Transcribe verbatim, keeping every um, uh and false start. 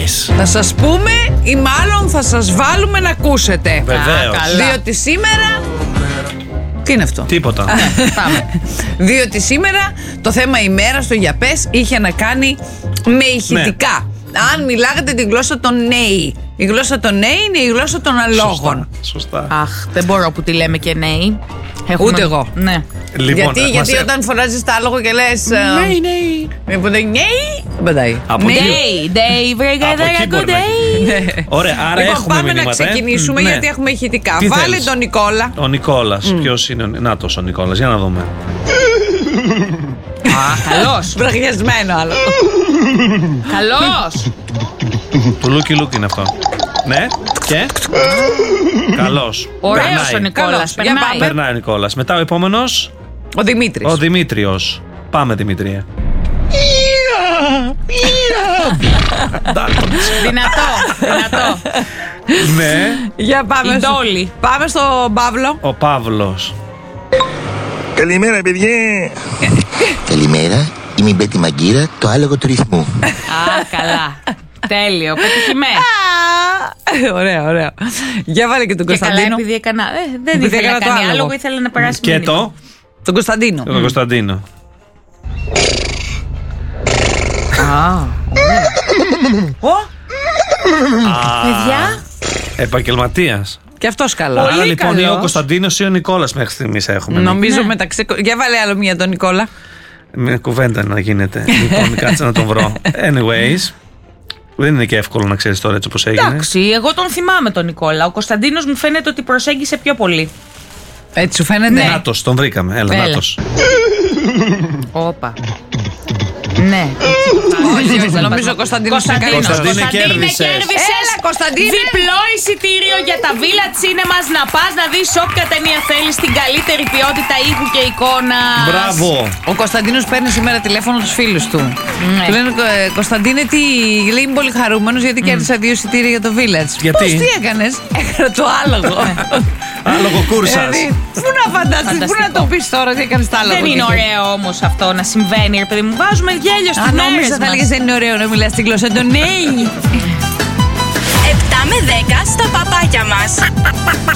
πες. Θα σας πούμε ή μάλλον θα σας βάλουμε να ακούσετε. Βεβαίως. Διότι σήμερα... Τι είναι αυτό? Τίποτα. Πάμε. Διότι σήμερα το θέμα ημέρα στο Για Πες είχε να κάνει με ηχητικά. Ναι. Αν μιλάγατε τη γλώσσα των νέοι. Η γλώσσα των νέοι είναι η γλώσσα των αλόγων. Σωστά. Σωστά. Αχ, δεν μπορώ που τη λέμε και νέοι. Έχουμε... Ούτε εγώ. Ναι. Λοιπόν, γιατί μας... γιατί όταν φωνάζεις τα άλογο και λες νέοι, νέοι. Με που δεν νέοι, δεν πετάει. Από εκεί. Day, day, very Από εκεί good μπορεί να day. Ωραία, άρα Λοιπόν, έχουμε πάμε μηνύματα. να ξεκινήσουμε ε? γιατί Ναι. έχουμε ηχητικά. Τι Βάλε θέλεις? τον Νικόλα. Ο Νικόλας. Mm. Ποιος είναι ο Νάτος ο Νικόλας? Για να δούμε. Α, καλός. Βραχιασμένο άλλο. Καλός. Του Λούκι Λούκι είναι αυτό. Ναι, και. Καλός. Ωραίος Περνάει. ο Νικόλας. Καλός. Για Περνάει. πάμε. Περνάει ο Νικόλας. Μετά ο επόμενος. Ο Δημήτρης. Ο Δημήτριος. Πάμε, Δημήτρια. Δυνατό, δυνατό. Ναι. Για πάμε. Η στο- Ντόλη. Πάμε στον Παύλο. Ο Παύλος. Καλημέρα, παιδιά. Καλημέρα. Είμαι η Μπέτη Μαγκύρα, το άλογο του ρυθμού. Α, καλά. Τέλειο, πετυχημένο. Α, Ωραία, ωραία. Για βάλε και τον Και καλά, Κωνσταντίνο. επειδή έκανα. ε, δεν Επειδή ήθελα να έκανα το κάνει άλογο. άλογο, ήθελα να περάσει Και μήνυμα. το. Τον Κωνσταντίνο. Τον Κωνσταντίνο. Α, ωραία. Ω, παιδιά. Επαγγελματίας. Και αυτός καλά. Πολύ Άρα λοιπόν ή ο καλός. Κωνσταντίνος ή ο Νικόλας μέχρι στιγμής έχουμε. Νομίζω Ναι. μεταξύ. Για βάλε άλλο μία τον Νικόλα. Μια κουβέντα να γίνεται. Λοιπόν, κάτσε να τον βρω. Anyways. Δεν είναι και εύκολο να ξέρεις τώρα έτσι όπως έγινε. Εντάξει, εγώ τον θυμάμαι τον Νικόλα. Ο Κωνσταντίνος μου φαίνεται ότι προσέγγισε πιο πολύ. Έτσι σου φαίνεται. Ναι. Νάτος, τον βρήκαμε. Έλα, Έλα. Νάτος. Όπα. Ναι. Όχι, όχι, νομίζω ο Κωνσταντίνος είναι Κωνσταντίνος, καλύτερος. Κωνσταντίνε, Κωνσταντίνε, κέρδισες. κέρδισες. Έλα, Κωνσταντίνε. Διπλό εισιτήριο για τα Villa Cinemas να πας να δεις όποια ταινία θέλεις στην καλύτερη ποιότητα ήχου και εικόνα. Μπράβο. Ο Κωνσταντίνος παίρνει σήμερα τηλέφωνο τους φίλους του. Ναι. Του λένε «Ε, Κωνσταντίνε, τι. Λέει, είμαι πολύ χαρούμενος γιατί κέρδισα δύο εισιτήρια για το Village. Γιατί? Πώς, τι έκανες? Έκανα το άλογο. Άλογο κούρσας. Δηλαδή, πού να φανταστείς, πού να το πεις τώρα τι έκανες το άλογο? Δεν είναι ωραίο όμως αυτό να συμβαίνει, ρε παιδί μου. Βάζουμε γέλιο στις Αν μέρες νόμιζα θα μας. έλεγες δεν είναι ωραίο να μιλάς στη γλώσσα των νέων. επτά με δέκα στα παπάκια μας.